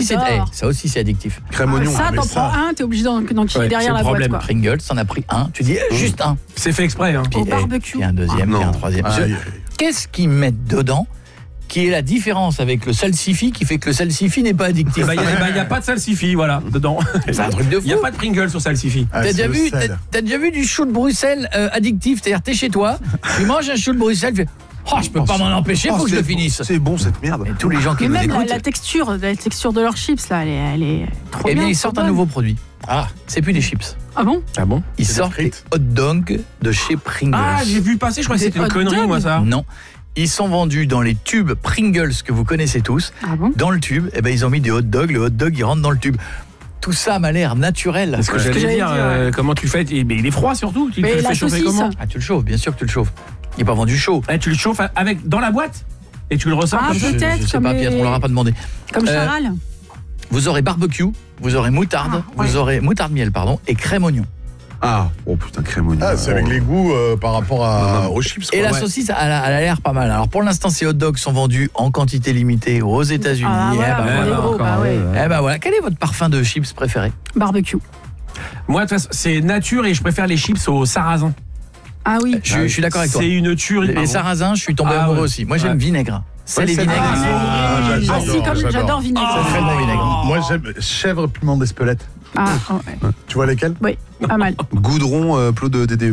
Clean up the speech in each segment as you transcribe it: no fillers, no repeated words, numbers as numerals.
ça aussi c'est addictif. Crème oignon. Ça, t'en prends un, t'es obligé d'enfiler derrière la boîte, quoi. Pringles, t'en as pris un, tu dis juste un. C'est fait exprès, hein. Puis, Au barbecue. Puis un deuxième, puis un troisième. Qu'est-ce qu'ils mettent dedans qui est la différence avec le salsifis qui fait que le salsifis n'est pas addictif? Il n'y a pas de salsifis, voilà, dedans. C'est un truc de fou. Il n'y a pas de Pringles sur salsifis. T'as déjà vu du chou de Bruxelles addictif? C'est-à-dire, t'es chez toi, tu manges un chou de Bruxelles, tu fais oh, je peux pas m'en empêcher, faut que je le finisse. C'est bon cette merde. Et tous les gens qui Mais nous même écoutent. la texture de leurs chips, là, elle est trop bien. Eh bien, ils sortent un nouveau produit. Ah, c'est plus des chips. Ah bon? Ils sortent des hot dogs de chez Pringles. Ah, j'ai vu passer, je crois que c'était une connerie, moi, ça. Non. Ils sont vendus dans les tubes Pringles que vous connaissez tous. Ah bon? Dans le tube, eh ben, ils ont mis des hot dogs. Le hot dog, il rentre dans le tube. Tout ça m'a l'air naturel. C'est ce que j'allais dire. Comment tu fais? Mais il est froid surtout. Tu le fais chauffer comment? Ah, tu le chauffes, bien sûr que tu le chauffes. Il n'est pas vendu chaud. Tu le chauffes dans la boîte et tu le ressors. Ah, peut-être. Je sais pas, Pierre, on leur a pas demandé. Comme Charal. Vous aurez barbecue, vous aurez moutarde, vous aurez moutarde miel, pardon, et crème oignon. Ah, oh putain, crème oignon. Ah, c'est avec les goûts par rapport aux chips. Et la saucisse, elle a l'air pas mal. Alors pour l'instant, ces hot dogs sont vendus en quantité limitée aux États-Unis. Voilà. Quel est votre parfum de chips préféré? Barbecue. Moi, de toute façon, c'est nature et je préfère les chips au sarrasin. Ah oui. Je suis d'accord avec toi. C'est une tuerie. Les sarrasins, je suis tombé amoureux aussi. Moi, j'aime vinaigre. C'est les vinaigres. J'adore vinaigre. C'est très bon vinaigre. Moi, j'aime chèvre piment d'Espelette. Ah, ouais. Tu vois lesquels? Oui, pas mal. Goudron, plot de DDE.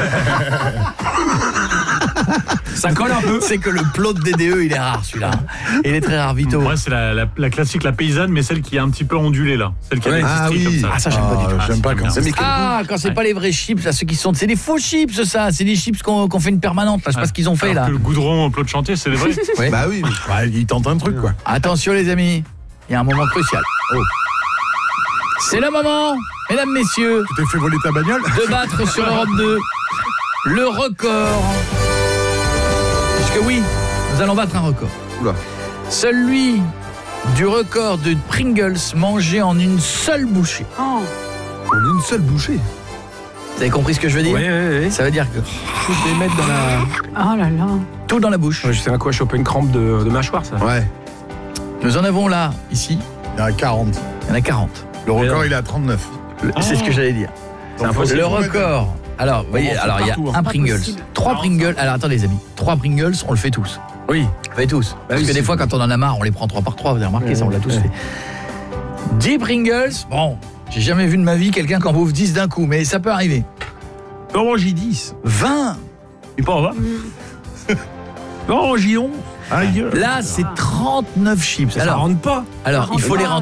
Ça colle un peu. C'est que le plot de DDE, il est rare celui-là. Il est très rare, Vito. Ouais, c'est la classique, la paysanne, mais celle qui est un petit peu ondulée là. Celle qui a des stries comme ça. Ah, ça, j'aime pas du tout. J'aime pas quand c'est. Quand c'est pas les vrais chips, là, ceux qui sont. C'est des faux chips, ça. C'est des chips qu'on fait une permanente. Là, je sais pas ce qu'ils ont fait là. Le goudron plot de chantier, c'est des vrais. Ouais. Bah oui. Ils tentent un truc, quoi. Attention, les amis. Il y a un moment crucial. C'est le moment, mesdames, messieurs. Tu t'es fait voler ta bagnole? De battre sur Europe 2 le record. Puisque oui, nous allons battre un record. Oula. Celui du record de Pringles mangé en une seule bouchée. Oh. En une seule bouchée. Vous avez compris ce que je veux dire? Oui. Ça veut dire que Je vais mettre dans la... Oh là là. tout dans la bouche. Je sais à quoi choper une crampe de mâchoire, ça. Ouais. Nous en avons là, ici, Il y en a 40. il y en a 40. Le record, il est à 39. C'est ce que j'allais dire. C'est impossible. Le record. Alors, vous voyez, alors il y a un Pringles, 3 Pringles. Alors attendez les amis, 3 Pringles, on le fait tous. Oui. On le fait tous. Parce que des fois quand on en a marre, on les prend 3 par 3, vous avez remarqué ça, on l'a tous fait. 10 Pringles, bon, j'ai jamais vu de ma vie quelqu'un qui en bouffe 10 d'un coup, mais ça peut arriver. Non, j'ai 10. 20. Il pas, va. Non, j'ai 11. Là, c'est 39 chips. Ça rentre pas. Alors, il faut les rentrer.